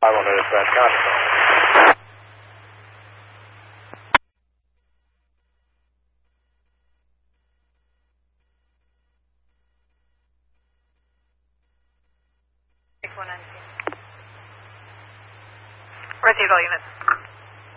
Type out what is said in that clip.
I will notice that. Copy. Receive all units.